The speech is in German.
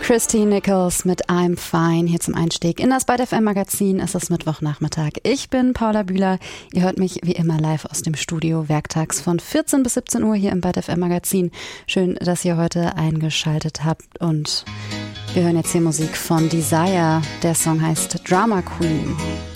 Christy Nichols mit I'm Fine hier zum Einstieg in das Byte FM Magazin. Es ist Mittwochnachmittag. Ich bin Paula Bühler. Ihr hört mich wie immer live aus dem Studio werktags von 14 bis 17 Uhr hier im Byte FM Magazin. Schön, dass ihr heute eingeschaltet habt und wir hören jetzt hier Musik von Desire. Der Song heißt Drama Queen.